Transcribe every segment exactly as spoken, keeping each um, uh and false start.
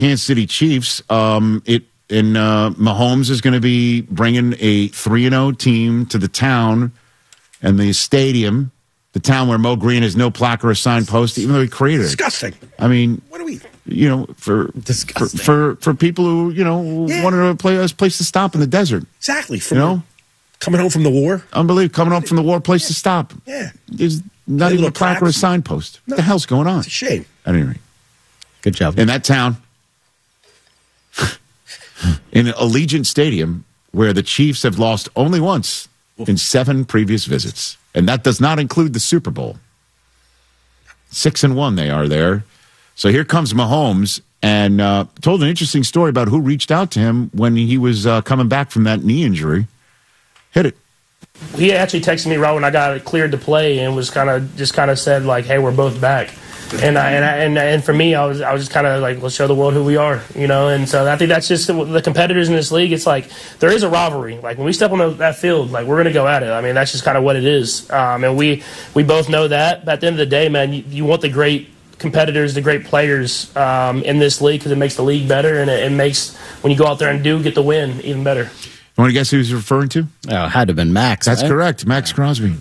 Kansas City Chiefs. Um, it and uh, Mahomes is going to be bringing a three and oh team to the town and the stadium, the town where Mo Green has no plaque or a signpost, even though he created it. Disgusting. I mean, what do we? You know, for for, for for people who you know yeah. wanted to play a place to stop in the desert. Exactly. From you know, coming home from the war. Unbelievable. Coming home from the war, place yeah. to stop. Yeah. There's not even a plaque cracks. or a signpost. No. What the hell's going on? It's a shame. At any rate. Good job. In that town, in Allegiant Stadium, where the Chiefs have lost only once in seven previous visits. And that does not include the Super Bowl. Six and one they are there. So here comes Mahomes and uh, told an interesting story about who reached out to him when he was uh, coming back from that knee injury. Hit it. He actually texted me right when I got cleared to play and was kind of just kind of said like, "Hey, we're both back." And I, and I, and and for me, I was I was just kind of like, let's show the world who we are, you know. And so I think that's just the competitors in this league. It's like there is a rivalry. Like when we step on the, that field, like we're gonna go at it. I mean, that's just kind of what it is. Um, and we we both know that. But at the end of the day, man, you, you want the great competitors, the great players um, in this league because it makes the league better and it, it makes when you go out there and do get the win even better. You want to guess who he's referring to? Oh, it had to have been Max. That's right? correct, Max Crosby.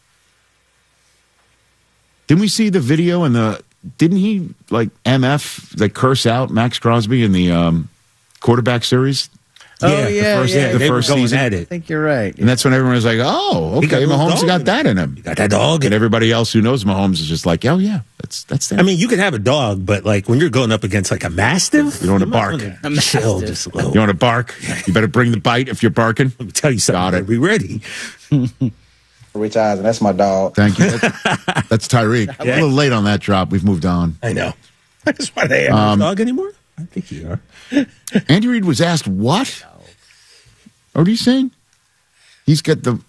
Didn't we see the video and the? Didn't he like M F like curse out Max Crosby in the um, quarterback series? Oh yeah, yeah, the first, yeah. The they first were going season. at it. I think you're right. And that's when everyone was like, "Oh, okay, got Mahomes got that in him." You got that dog, and everybody else who knows Mahomes is just like, "Oh yeah, that's that's that." I mean, you can have a dog, but like when you're going up against like a mastiff, you don't want to bark. A chill, just a little. You want to bark? You better bring the bite if you're barking. Let me tell you something. Got it. Be ready. Rich Eisen, that's my dog. Thank you. That's, that's Tyreek. Yeah. A little late on that drop. We've moved on. I know. That's why they have um, a dog anymore. I think you are. Andy Reid was asked what? What are you saying? He's got the,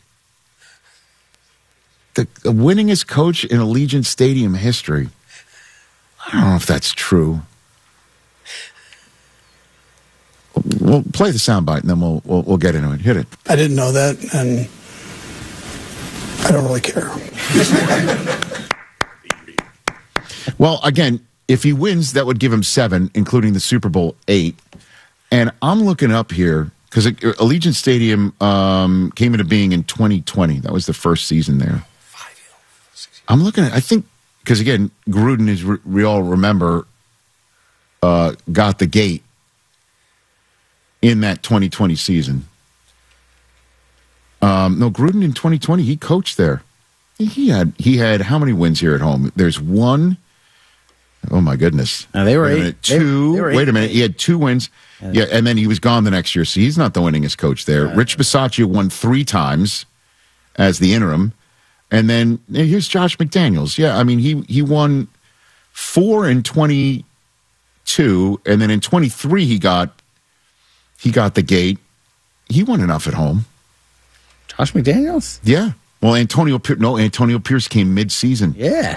the the winningest coach in Allegiant Stadium history. I don't know if that's true. We'll play the soundbite and then we'll, we'll we'll get into it. Hit it. I didn't know that, and I don't really care. Well, again, if he wins, that would give him seven, including the Super Bowl eight. And I'm looking up here. Because Allegiant Stadium um, came into being in twenty twenty. That was the first season there. I'm looking at, I think, because again, Gruden, as we all remember, uh, got the gate in that twenty twenty season. Um, no, Gruden in twenty twenty, he coached there. He had he had how many wins here at home? There's one. Oh, my goodness. No, they were wait a eight. minute, two. They, they were wait eight. a minute. He had two wins. Yeah, and then he was gone the next year, so he's not the winningest coach there. Uh, Rich Bisaccia won three times as the interim. And then here's Josh McDaniels. Yeah, I mean, he he won four in twenty-two, and then in twenty-three he got he got the gate. He won enough at home. Josh McDaniels? Yeah. Well, Antonio Pierce, no, Antonio Pierce came mid-season. Yeah.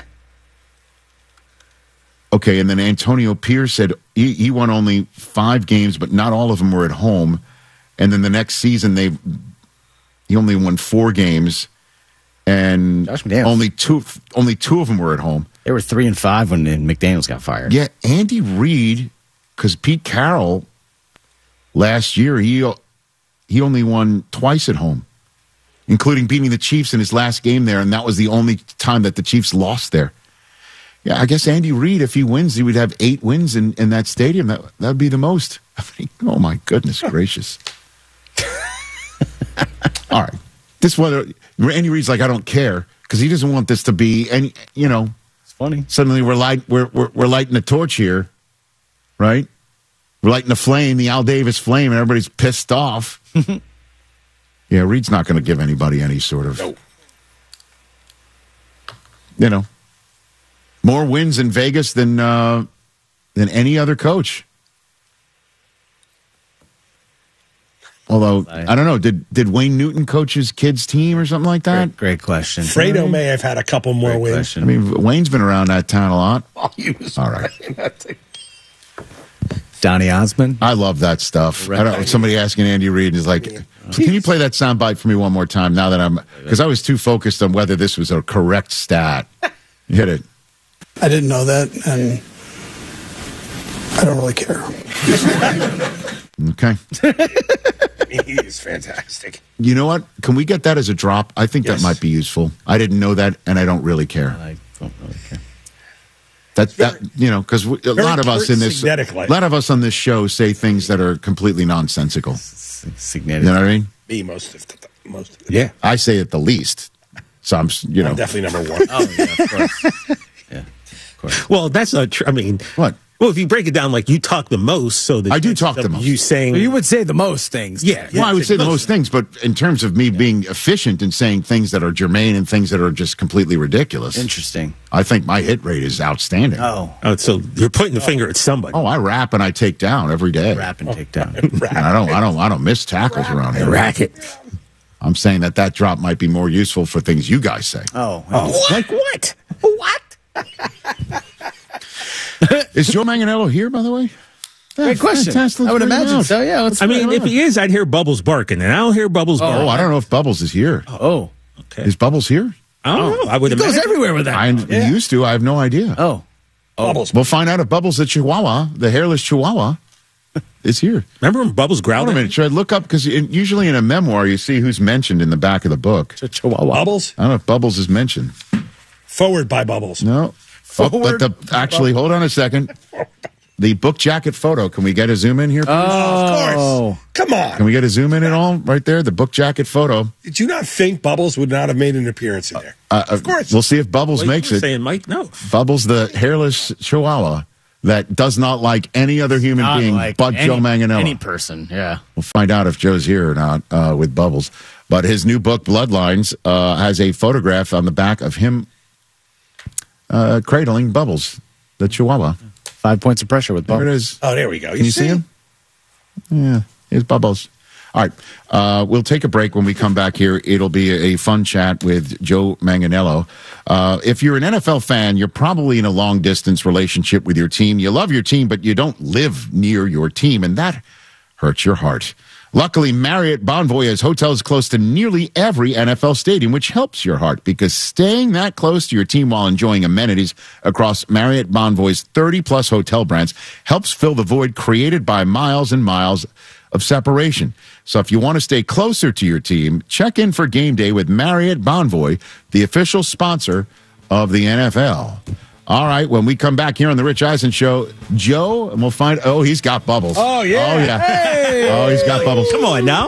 Okay, and then Antonio Pierce said he, he won only five games, but not all of them were at home. And then the next season, they he only won four games, and only two only two of them were at home. They were three and five when McDaniels got fired. Yeah, Andy Reid, because Pete Carroll last year he he only won twice at home, including beating the Chiefs in his last game there, and that was the only time that the Chiefs lost there. Yeah, I guess Andy Reid, if he wins, he would have eight wins in, in that stadium. That that would be the most. I mean, oh, my goodness gracious. All right. This whether Andy Reid's like, I don't care, because he doesn't want this to be, and you know, it's funny. Suddenly we're light we're, we're we're lighting a torch here, right? We're lighting a flame, the Al Davis flame, and everybody's pissed off. Yeah, Reid's not going to give anybody any sort of, no. you know, more wins in Vegas than uh, than any other coach. Although, I don't know, did did Wayne Newton coach his kids' team or something like that? Great, great question. Fredo right. may have had a couple more great wins. Question. I mean, Wayne's been around that town a lot. Oh, he was all right. Donny Osmond. I love that stuff. I don't, somebody asking Andy Reid is like, can you play that soundbite for me one more time now that I'm, because I was too focused on whether this was a correct stat. Hit it. I didn't know that, and I don't really care. Okay. He is fantastic. You know what? Can we get that as a drop? I think Yes. that might be useful. I didn't know that, and I don't really care. I don't really care. That that you know, because a lot of us in this, a Signetic, like- lot of us on this show say things that are completely nonsensical. Significant. You know what I mean? Me, most of the most. Of the Yeah, I say it the least. So I'm, s- you know, I'm definitely number one. Oh, yeah, of course. Yeah, of course. Well, that's not true. I mean, what? well, if you break it down, like you talk the most, so the I do chances talk of the most. You saying Well, you would say the most things. yeah, Well, I would say the most things. things, but in terms of me being efficient and saying things that are germane and things that are just completely ridiculous, Interesting. I think my hit rate is outstanding. Oh, Oh, so you're pointing the finger at somebody. Oh, I rap and I take down every day. rap and take down. And I don't, I don't, I don't miss tackles around here. Racket. I'm saying that that drop might be more useful for things you guys say. Oh, Oh, like what? What? Is Joe Manganiello here, by the way? great question. Fantastic. I would Let's bring him imagine out. so. Yeah. Let's I mean, bring if him he is, I'd hear Bubbles barking, and I don't hear Bubbles Oh, barking. I don't know if Bubbles is here. on. Oh, Okay. Is Bubbles here? I don't know. I would he goes imagine. everywhere with that. I he used to. I have no idea. Oh, Bubbles. We'll find out if Bubbles the Chihuahua, the hairless Chihuahua, is here. Remember when Bubbles growled? Wait a at minute. Should I look up? Because usually in a memoir, you see who's mentioned in the back of the book. it's a chihuahua. Bubbles? I don't know if Bubbles is mentioned. Forward by Bubbles. No. Oh, but the, actually, hold on a second. The book jacket photo. Can we get a zoom in here, please? Of Oh. course. Come on. Can we get a zoom in at all? Right there, the book jacket photo. Did you not think Bubbles would not have made an appearance in there? Uh, of course. We'll see if Bubbles Well, you makes were it. saying, Mike, no. Bubbles, the hairless Chihuahua that does not like any other human Not being like but any, Joe Manganiello. Any person. Yeah. We'll find out if Joe's here or not uh, with Bubbles. But his new book, Bloodlines, uh, has a photograph on the back of him uh, cradling Bubbles, the Chihuahua. Five points of pressure with There it Bubba. is. Oh, there we go. Can you see him? Yeah, here's Bubbles. All right, uh, we'll take a break. When we come back here, it'll be a, a fun chat with Joe Manganiello. Uh, if you're an N F L fan, you're probably in a long-distance relationship with your team. You love your team, but you don't live near your team, and that hurts your heart. Luckily, Marriott Bonvoy has hotels close to nearly every N F L stadium, which helps your heart because staying that close to your team while enjoying amenities across Marriott Bonvoy's thirty-plus hotel brands helps fill the void created by miles and miles of separation. So if you want to stay closer to your team, check in for game day with Marriott Bonvoy, the official sponsor of the N F L. All right, when we come back here on the Rich Eisen Show, Joe, and we'll find, oh, he's got Bubbles. Oh, yeah. Oh, yeah. Hey. Oh, he's got Bubbles. Come on now.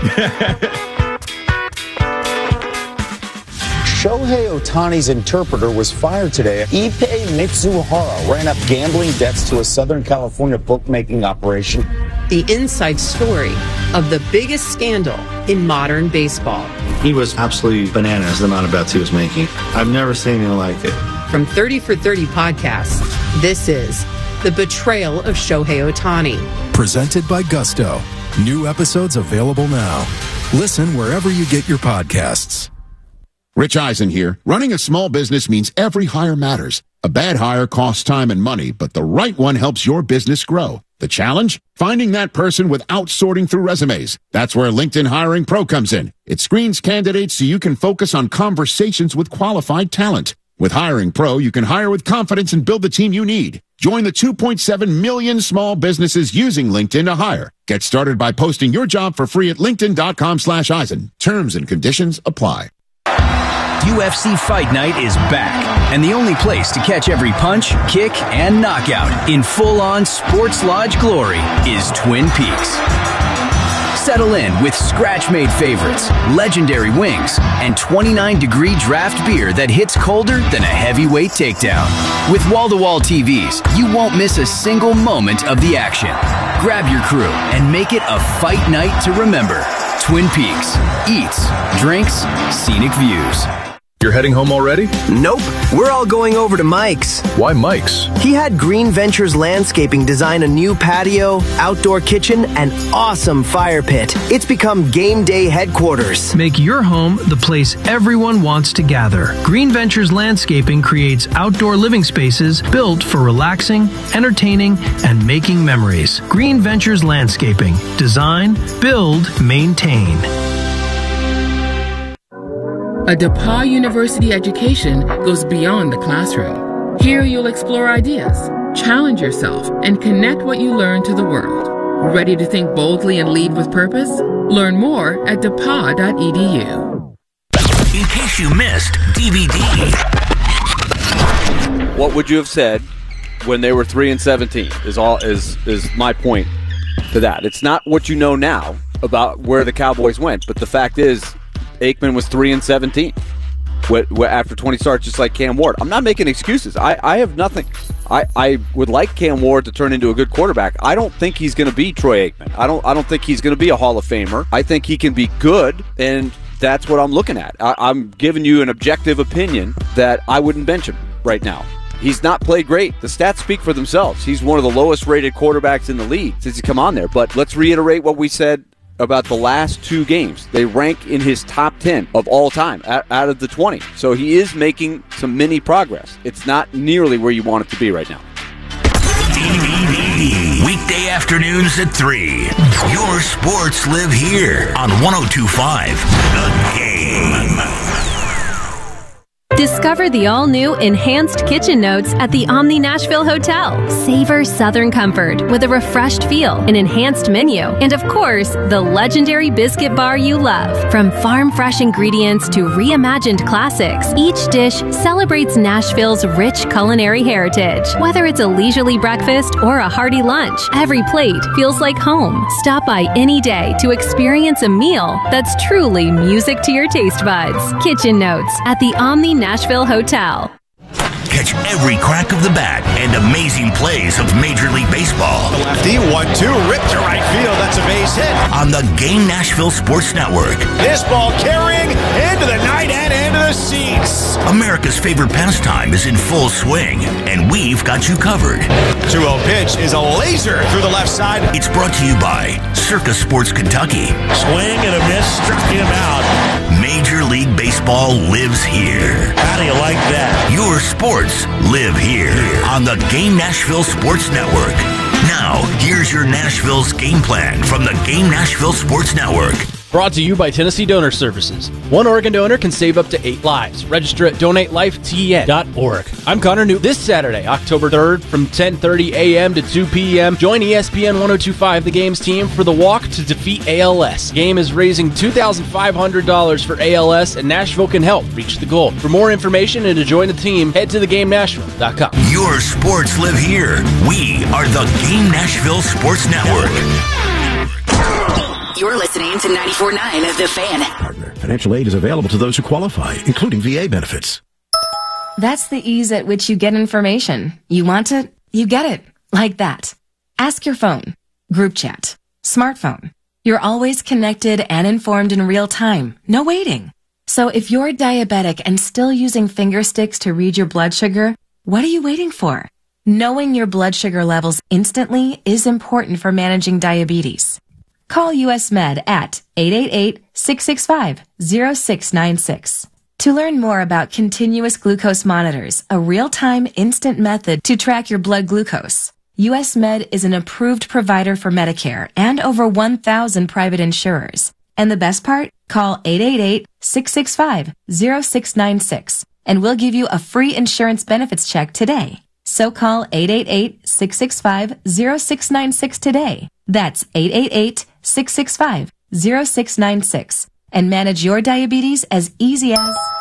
Shohei Ohtani's interpreter was fired today. Ippei Mitsuhara ran up gambling debts to a Southern California bookmaking operation. The inside story of the biggest scandal in modern baseball. He was absolutely bananas, the amount of bets he was making. I've never seen anything like it. From thirty for thirty podcasts, this is The Betrayal of Shohei Ohtani. Presented by Gusto. New episodes available now. Listen wherever you get your podcasts. Rich Eisen here. Running a small business means every hire matters. A bad hire costs time and money, but the right one helps your business grow. The challenge? Finding that person without sorting through resumes. That's where LinkedIn Hiring Pro comes in. It screens candidates so you can focus on conversations with qualified talent. With Hiring Pro, you can hire with confidence and build the team you need. Join the two point seven million small businesses using LinkedIn to hire. Get started by posting your job for free at linkedin.com slash Eisen. Terms and conditions apply. U F C Fight Night is back, and the only place to catch every punch, kick, and knockout in full-on sports lodge glory is Twin Peaks. Settle in with scratch-made favorites, legendary wings, and twenty-nine degree draft beer that hits colder than a heavyweight takedown. With wall-to-wall T Vs, you won't miss a single moment of the action. Grab your crew and make it a fight night to remember. Twin Peaks. Eats, drinks, scenic views. You're heading home already? Nope. We're all going over to Mike's. Why Mike's? He had Green Ventures Landscaping design a new patio, outdoor kitchen, and awesome fire pit. It's become game day headquarters. Make your home the place everyone wants to gather. Green Ventures Landscaping creates outdoor living spaces built for relaxing, entertaining, and making memories. Green Ventures Landscaping. Design, build, maintain. A DePauw University education goes beyond the classroom. Here you'll explore ideas, Challenge yourself and connect what you learn to the world. Ready to think boldly and lead with purpose? Learn more at depa dot e d u. In case you missed D V D. What would you have said when they were three and seventeen? Is all is is my point to that. It's not what you know now about where the Cowboys went, but the fact is, Aikman was three and seventeen after twenty starts, just like Cam Ward. I'm not making excuses. I, I have nothing. I, I would like Cam Ward to turn into a good quarterback. I don't think he's going to be Troy Aikman. I don't. I don't think he's going to be a Hall of Famer. I think he can be good, and that's what I'm looking at. I, I'm giving you an objective opinion that I wouldn't bench him right now. He's not played great. The stats speak for themselves. He's one of the lowest rated quarterbacks in the league since he come on there. But let's reiterate what we said about the last two games. They rank in his top ten of all time out, out of the twenty. So he is making some mini progress. It's not nearly where you want it to be right now. Weekday afternoons at three. Your sports live here on one oh two point five The Game. Discover the all-new Enhanced Kitchen Notes at the Omni Nashville Hotel. Savor Southern comfort with a refreshed feel, an enhanced menu, and of course, the legendary biscuit bar you love. From farm-fresh ingredients to reimagined classics, each dish celebrates Nashville's rich culinary heritage. Whether it's a leisurely breakfast or a hearty lunch, every plate feels like home. Stop by any day to experience a meal that's truly music to your taste buds. Kitchen Notes at the Omni Nashville Hotel. Catch every crack of the bat and amazing plays of Major League Baseball. The lefty, one two, ripped to right field. That's a base hit. On the Game Nashville Sports Network. This ball carrying into the night and into the seats. America's favorite pastime is in full swing, and we've got you covered. two oh pitch is a laser through the left side. It's brought to you by Circus Sports Kentucky. Swing and a miss, struck him out. Major League Baseball lives here. How do you like that? Your sports live here on the Game Nashville Sports Network. Now, here's your Nashville's game plan from the Game Nashville Sports Network. Brought to you by Tennessee Donor Services. One organ donor can save up to eight lives. Register at donate life t n dot org. I'm Connor Newt. This Saturday, October third, from ten thirty a.m. to two p.m., join E S P N one oh two point five The Game's team for the Walk to Defeat A L S. The game is raising two thousand five hundred dollars for A L S, and Nashville can help reach the goal. For more information and to join the team, head to the game nashville dot com. Your sports live here. We are the Game Nashville Sports Network. You're listening to ninety-four point nine of The Fan. Partner. Financial aid is available to those who qualify, including V A benefits. That's the ease at which you get information. You want it, you get it. Like that. Ask your phone. Group chat. Smartphone. You're always connected and informed in real time. No waiting. So if you're diabetic and still using finger sticks to read your blood sugar, what are you waiting for? Knowing your blood sugar levels instantly is important for managing diabetes. Call U S Med at eight eight eight, six six five, zero six nine six. To learn more about continuous glucose monitors, a real-time instant method to track your blood glucose, U S Med is an approved provider for Medicare and over one thousand private insurers. And the best part? Call eight eight eight, six six five, zero six nine six and we'll give you a free insurance benefits check today. So call eight eight eight, six six five, zero six nine six today. That's eight eight eight, six six five, zero six nine six and manage your diabetes as easy as...